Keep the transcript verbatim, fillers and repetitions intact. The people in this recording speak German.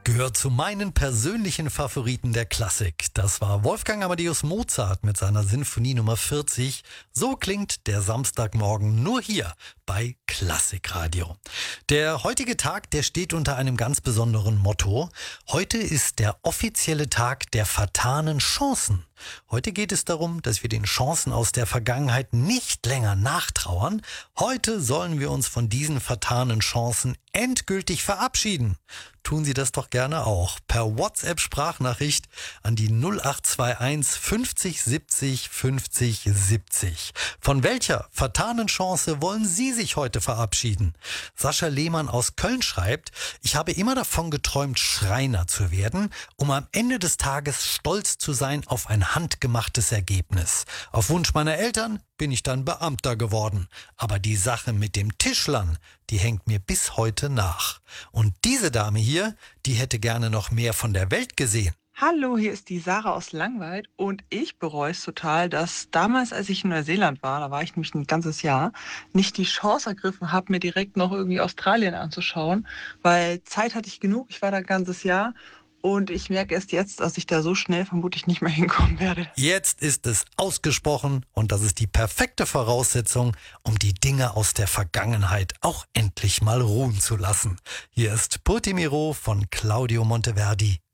gehört zu meinen persönlichen Favoriten der Klassik. Das war Wolfgang Amadeus Mozart mit seiner Sinfonie Nummer vierzig. So klingt der Samstagmorgen nur hier bei Klassikradio. Der heutige Tag, der steht unter einem ganz besonderen Motto. Heute ist der offizielle Tag der vertanen Chancen. Heute geht es darum, dass wir den Chancen aus der Vergangenheit nicht länger nachtrauern. Heute sollen wir uns von diesen vertanen Chancen endgültig verabschieden. Tun Sie das doch gerne auch per WhatsApp-Sprachnachricht an die null acht zwei eins fünfzig siebzig fünfzig siebzig. Von welcher vertanen Chance wollen Sie sich heute verabschieden? Sascha Lehmann aus Köln schreibt: Ich habe immer davon geträumt, Schreiner zu werden, um am Ende des Tages stolz zu sein auf ein handgemachtes Ergebnis. Auf Wunsch meiner Eltern bin ich dann Beamter geworden. Aber die Sache mit dem Tischlern, die hängt mir bis heute nach. Und diese Dame hier, die hätte gerne noch mehr von der Welt gesehen. Hallo, hier ist die Sarah aus Langweid und ich bereue es total, dass damals, als ich in Neuseeland war, da war ich nämlich ein ganzes Jahr, nicht die Chance ergriffen habe, mir direkt noch irgendwie Australien anzuschauen, weil Zeit hatte ich genug, ich war da ein ganzes Jahr und ich merke erst jetzt, dass ich da so schnell vermutlich nicht mehr hinkommen werde. Jetzt ist es ausgesprochen und das ist die perfekte Voraussetzung, um die Dinge aus der Vergangenheit auch endlich mal ruhen zu lassen. Hier ist Portimiro von Claudio Monteverdi.